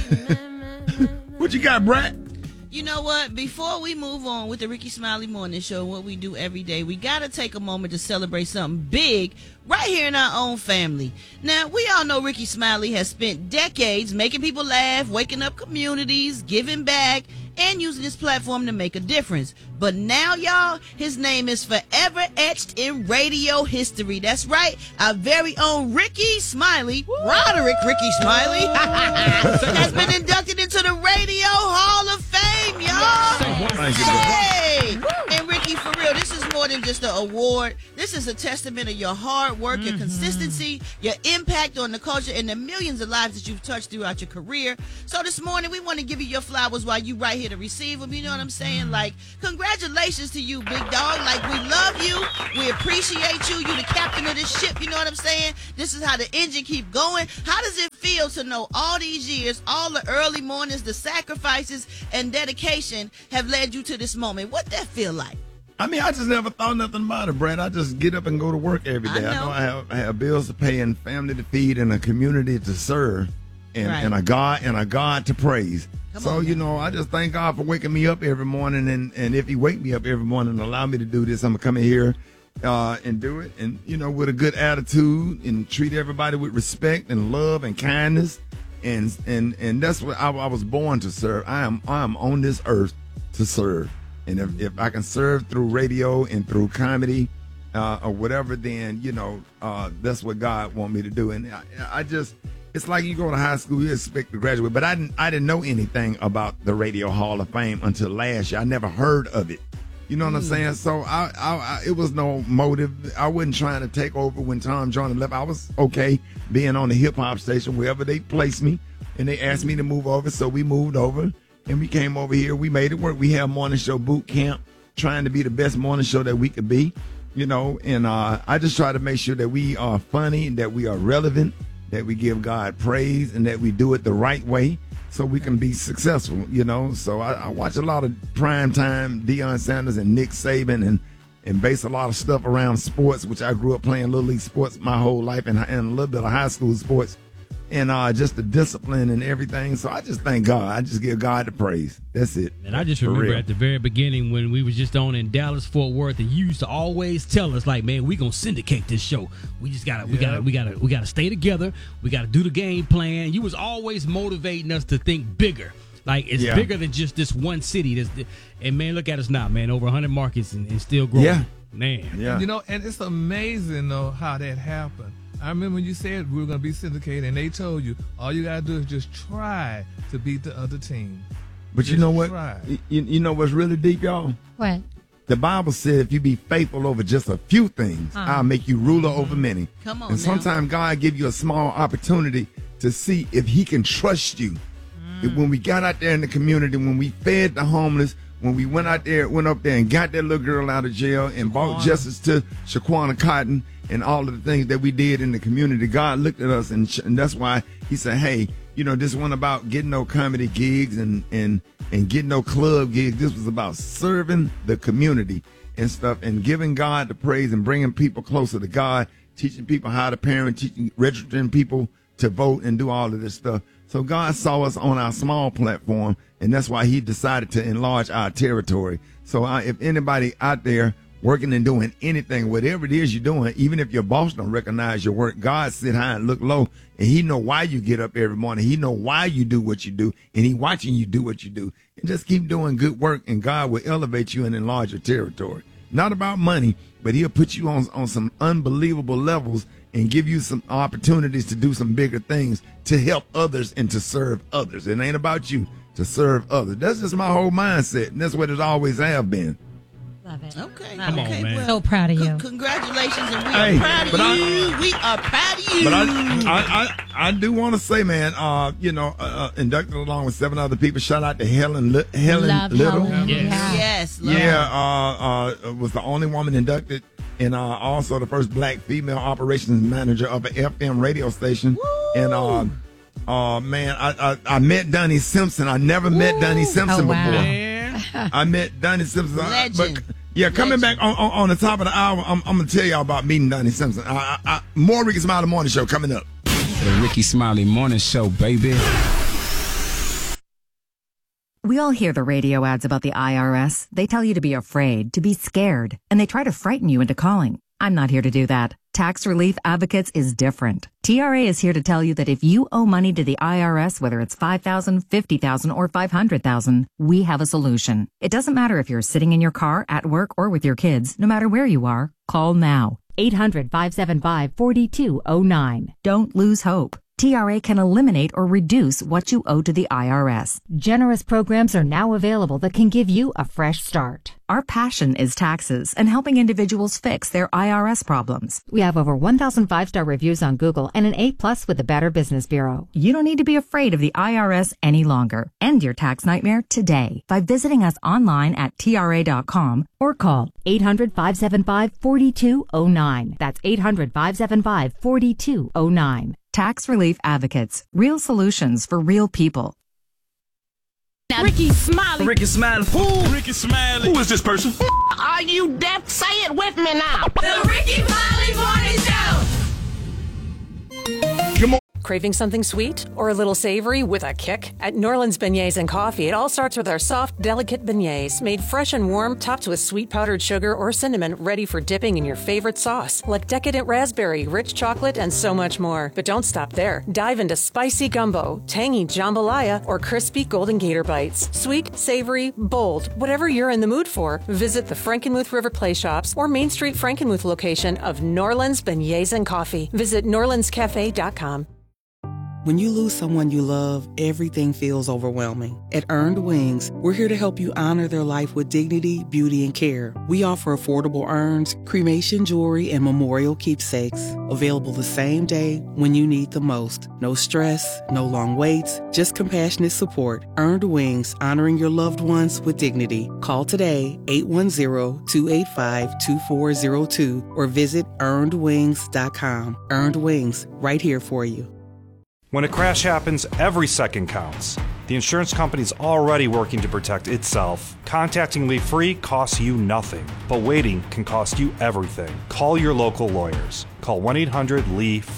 What you got, Brett? You know what? Before we move on with the Ricky Smiley Morning Show, what we do every day, we got to take a moment to celebrate something big right here in our own family. Now, we all know Ricky Smiley has spent decades making people laugh, waking up communities, giving back, and using his platform to make a difference. But now, y'all, his name is forever etched in radio history. That's right. Our very own Ricky Smiley, Roderick Ricky Smiley, has been inducted into the Radio Hall of Fame, y'all. Hey! And Ricky, for real, this is more than just an award. This is a testament of your hard work, your consistency, your impact on the culture, and the millions of lives that you've touched throughout your career. So this morning, we want to give you your flowers while you right here to receive them. You know what I'm saying? Like, congratulations to you, big dog. Like, we love you. We appreciate you. You the captain of this ship. You know what I'm saying? This is how the engine keep going. How does it feel to know all these years, all the early mornings, the sacrifices and dedication have led you to this moment? What that feel like? I mean, I just never thought nothing about it, Brad. I just get up and go to work every day. I know I have bills to pay and family to feed and a community to serve and a God to praise. You know, I just thank God for waking me up every morning. And if he wake me up every morning and allow me to do this, I'm going to come in here and do it. And, you know, with a good attitude and treat everybody with respect and love and kindness. And that's what I was born to serve. I am on this earth to serve. And if I can serve through radio and through comedy or whatever, then, you know, that's what God want me to do. And I just, it's like you go to high school, you expect to graduate. But I didn't know anything about the Radio Hall of Fame until last year. I never heard of it. You know what I'm saying? So it was no motive. I wasn't trying to take over when Tom Joyner left. I was okay being on the hip-hop station wherever they placed me. And they asked me to move over, so we moved over. And we came over here. We made it work. We have morning show boot camp, trying to be the best morning show that we could be, you know. And I just try to make sure that we are funny, that we are relevant, that we give God praise, and that we do it the right way so we can be successful, you know. So I watch a lot of primetime Deion Sanders and Nick Saban and base a lot of stuff around sports, which I grew up playing Little League sports my whole life and a little bit of high school sports. And just the discipline and everything. So I just thank God. I just give God the praise. That's it. And I just remember at the very beginning when we was just on in Dallas, Fort Worth, and you used to always tell us, like, man, we gonna syndicate this show. We just gotta, we gotta stay together. We gotta do the game plan. You was always motivating us to think bigger. Like, it's bigger than just this one city. And man, look at us now, man. Over 100 markets and still growing. Yeah. Man. Yeah. You know, and it's amazing though how that happened. I remember when you said we were going to be syndicated, and they told you all you got to do is just try to beat the other team. But just you know what? Try. You know what's really deep, y'all? What? The Bible said if you be faithful over just a few things, I'll make you ruler over many. Come on. And sometimes God give you a small opportunity to see if he can trust you. When we got out there in the community, when we fed the homeless, when we went up there and got that little girl out of jail and brought justice to Shaquana Cotton and all of the things that we did in the community, God looked at us and that's why he said, hey, you know, this wasn't about getting no comedy gigs and getting no club gigs. This was about serving the community and stuff and giving God the praise and bringing people closer to God, teaching people how to parent, registering people to vote and do all of this stuff. So God saw us on our small platform, and that's why he decided to enlarge our territory. So if anybody out there working and doing anything, whatever it is you're doing, even if your boss don't recognize your work, God sit high and look low, and he know why you get up every morning. He know why you do what you do, and he watching you do what you do. And just keep doing good work, and God will elevate you and enlarge your territory. Not about money, but he'll put you on some unbelievable levels and give you some opportunities to do some bigger things to help others and to serve others. It ain't about you, to serve others. That's just my whole mindset, and that's what it always have been. Love it. Okay. Come on, man. Well, So proud of you. Congratulations, and we are proud of you. We are proud of you. But I do want to say, man, inducted along with 7 other people. Shout out to Helen Little. Helen. Yes. Was the only woman inducted, and also the first black female operations manager of an FM radio station. Woo! And man, I met Donnie Simpson. I never met Donnie Simpson before. Man. I met Donnie Simpson. Legend. But coming back on the top of the hour, I'm going to tell y'all about meeting Donnie Simpson. More Ricky Smiley Morning Show coming up. The Ricky Smiley Morning Show, baby. We all hear the radio ads about the IRS. They tell you to be afraid, to be scared, and they try to frighten you into calling. I'm not here to do that. Tax Relief Advocates is different. TRA is here to tell you that if you owe money to the IRS, whether it's $5,000, $50,000, or $500,000, we have a solution. It doesn't matter if you're sitting in your car, at work, or with your kids. No matter where you are, call now. 800-575-4209. Don't lose hope. TRA can eliminate or reduce what you owe to the IRS. Generous programs are now available that can give you a fresh start. Our passion is taxes and helping individuals fix their IRS problems. We have over 1,000 5-star reviews on Google and an A+ with the Better Business Bureau. You don't need to be afraid of the IRS any longer. End your tax nightmare today by visiting us online at TRA.com or call 800-575-4209. That's 800-575-4209. Tax Relief Advocates. Real solutions for real people. Now, Ricky Smiley. Ricky Smiley. Who? Ricky Smiley. Who is this person? Are you deaf? Say it with me now. The Ricky Smiley Morning Show. Come on. Craving something sweet or a little savory with a kick? At Norland's Beignets and Coffee, it all starts with our soft, delicate beignets, made fresh and warm, topped with sweet powdered sugar or cinnamon, ready for dipping in your favorite sauce, like decadent raspberry, rich chocolate, and so much more. But don't stop there. Dive into spicy gumbo, tangy jambalaya, or crispy golden gator bites. Sweet, savory, bold, whatever you're in the mood for, visit the Frankenmuth River Play Shops or Main Street Frankenmuth location of Norland's Beignets and Coffee. Visit norlandscafe.com. When you lose someone you love, everything feels overwhelming. At Earned Wings, we're here to help you honor their life with dignity, beauty, and care. We offer affordable urns, cremation jewelry, and memorial keepsakes. Available the same day when you need the most. No stress, no long waits, just compassionate support. Earned Wings, honoring your loved ones with dignity. Call today, 810-285-2402, or visit earnedwings.com. Earned Wings, right here for you. When a crash happens, every second counts. The insurance company's already working to protect itself. Contacting Leave Free costs you nothing, but waiting can cost you everything. Call your local lawyers. Call 1-800-LEAVE-FREE.